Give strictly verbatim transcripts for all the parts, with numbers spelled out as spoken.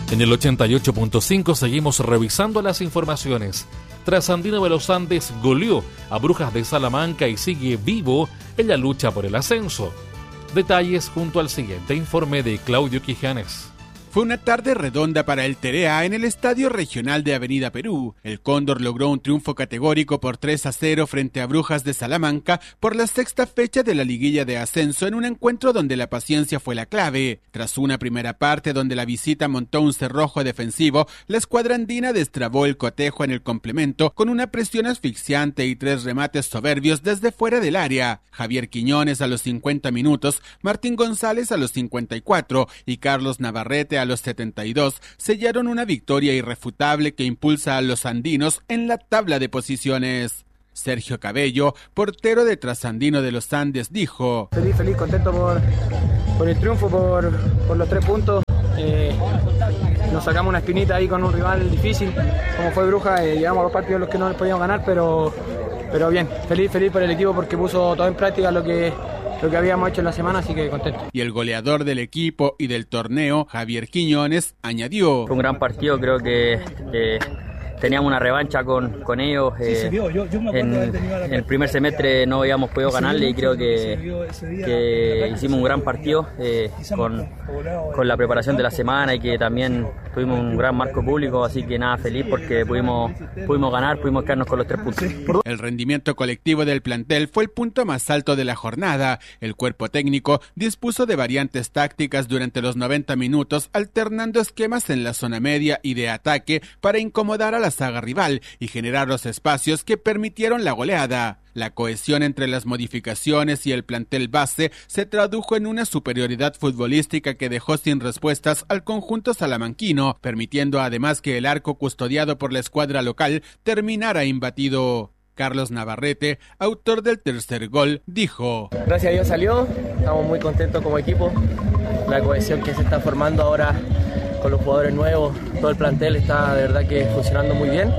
En el ochenta y ocho punto cinco seguimos revisando las informaciones. Trasandino de los Andes goleó a Brujas de Salamanca y sigue vivo en la lucha por el ascenso. Detalles junto al siguiente informe de Claudio Quijanes. Fue una tarde redonda para el T R A en el Estadio Regional de Avenida Perú. El Cóndor logró un triunfo categórico por tres a cero frente a Brujas de Salamanca por la sexta fecha de la liguilla de ascenso en un encuentro donde la paciencia fue la clave. Tras una primera parte donde la visita montó un cerrojo defensivo, la escuadra andina destrabó el cotejo en el complemento con una presión asfixiante y tres remates soberbios desde fuera del área. Javier Quiñones a los cincuenta minutos, Martín González a los cincuenta y cuatro y Carlos Navarrete a los setenta y dos sellaron una victoria irrefutable que impulsa a los andinos en la tabla de posiciones. Sergio Cabello, portero de Trasandino de los Andes, dijo: Feliz, feliz, contento por, por el triunfo, por, por los tres puntos. Eh, nos sacamos una espinita ahí con un rival difícil, como fue Bruja. Eh, llevamos dos partidos los que no podíamos ganar, pero, pero bien, feliz, feliz por el equipo porque puso todo en práctica lo que... lo que habíamos hecho en la semana, así que contento. Y el goleador del equipo y del torneo, Javier Quiñones, añadió: fue un gran partido, creo que eh, teníamos una revancha con, con ellos. Eh, sí, se vio. Yo, yo me acuerdo de haber tenido la... En el primer semestre no habíamos podido ganarle y creo que, que hicimos un gran partido eh, con, con la preparación de la semana y que también tuvimos un gran marco público, así que nada, feliz porque pudimos, pudimos ganar, pudimos quedarnos con los tres puntos. El rendimiento colectivo del plantel fue el punto más alto de la jornada. El cuerpo técnico dispuso de variantes tácticas durante los noventa minutos, alternando esquemas en la zona media y de ataque para incomodar a la saga rival y generar los espacios que permitieron la goleada. La cohesión entre las modificaciones y el plantel base se tradujo en una superioridad futbolística que dejó sin respuestas al conjunto salamanquino, permitiendo además que el arco custodiado por la escuadra local terminara imbatido. Carlos Navarrete, autor del tercer gol, dijo: gracias a Dios salió, estamos muy contentos como equipo, la cohesión que se está formando ahora con los jugadores nuevos, todo el plantel está de verdad que funcionando muy bien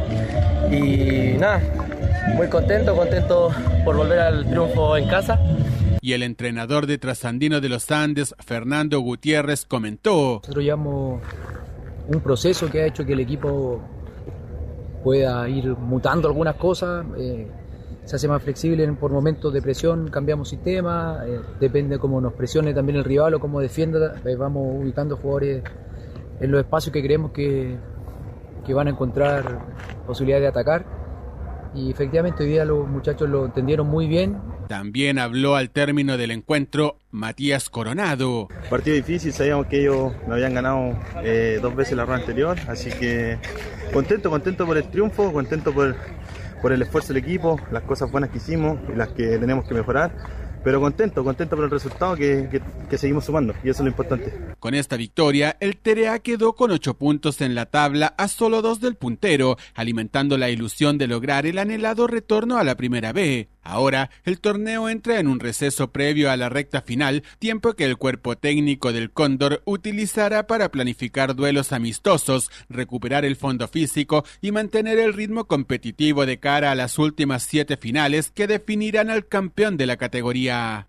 y nada, muy contento, contento por volver al triunfo en casa. Y el entrenador de Trasandino de los Andes, Fernando Gutiérrez, comentó: nosotros llevamos un proceso que ha hecho que el equipo pueda ir mutando algunas cosas, eh, se hace más flexible por momentos de presión, cambiamos sistema, eh, depende cómo nos presione también el rival o cómo defienda, eh, vamos ubicando jugadores en los espacios que creemos que, que van a encontrar posibilidades de atacar. Y efectivamente hoy día los muchachos lo entendieron muy bien. También habló al término del encuentro Matías Coronado. Partido difícil, sabíamos que ellos me habían ganado eh, dos veces la ronda anterior, así que contento, contento por el triunfo, contento por, por el esfuerzo del equipo, las cosas buenas que hicimos y las que tenemos que mejorar. Pero contento, contento por el resultado que, que, que seguimos sumando, y eso es lo importante. Con esta victoria, el T R A quedó con ocho puntos en la tabla a solo dos del puntero, alimentando la ilusión de lograr el anhelado retorno a la Primera B. Ahora, el torneo entra en un receso previo a la recta final, tiempo que el cuerpo técnico del Cóndor utilizará para planificar duelos amistosos, recuperar el fondo físico y mantener el ritmo competitivo de cara a las últimas siete finales que definirán al campeón de la categoría.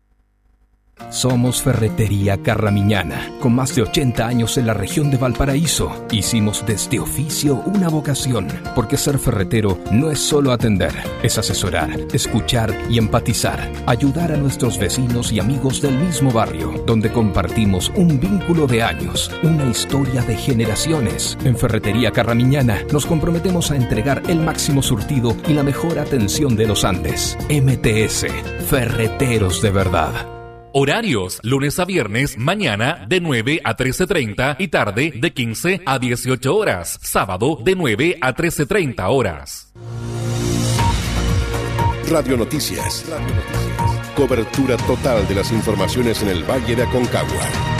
Somos Ferretería Carramiñana, con más de ochenta años en la región de Valparaíso. Hicimos de este oficio una vocación, porque ser ferretero no es solo atender, es asesorar, escuchar y empatizar, ayudar a nuestros vecinos y amigos del mismo barrio, donde compartimos un vínculo de años, una historia de generaciones. En Ferretería Carramiñana nos comprometemos a entregar el máximo surtido y la mejor atención de los Andes. M T S, Ferreteros de verdad. Horarios, lunes a viernes, mañana de nueve a trece treinta y tarde de quince a dieciocho horas. Sábado de nueve a trece treinta horas. Radio Noticias. Radio Noticias. Cobertura total de las informaciones en el Valle de Aconcagua.